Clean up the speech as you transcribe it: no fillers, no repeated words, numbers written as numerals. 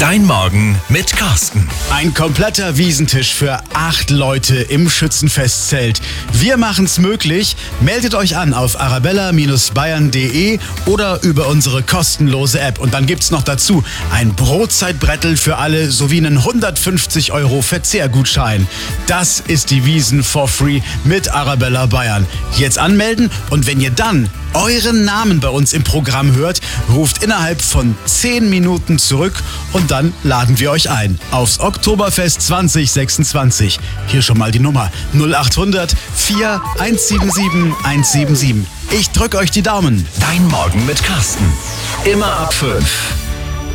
Dein Morgen mit Carsten. Ein kompletter Wiesentisch für 8 Leute im Schützenfestzelt. Wir machen's möglich. Meldet euch an auf arabella-bayern.de oder über unsere kostenlose App. Und dann gibt's noch dazu ein Brotzeitbrettel für alle sowie einen 150 € Verzehrgutschein. Das ist die Wiesn for free mit Arabella Bayern. Jetzt anmelden und wenn ihr dann euren Namen bei uns im Programm hört, ruft innerhalb von 10 Minuten zurück und dann laden wir euch ein aufs Oktoberfest 2026. Hier schon mal die Nummer 0800 4177 177. Ich drück euch die Daumen. Dein Morgen mit Carsten. Immer ab 5.